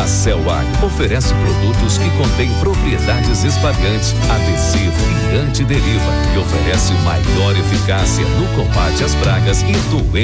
A Celwine oferece produtos que contêm propriedades espalhantes, adesivo e antideriva e oferece maior eficácia no combate às pragas e doenças